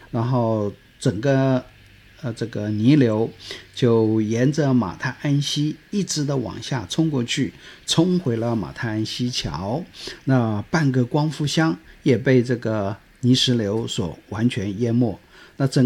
然后整个这个泥流就沿着马太安溪一直的往下冲过去，冲回了马太安溪桥。那半个光复乡也被这个泥石流所完全淹没。那整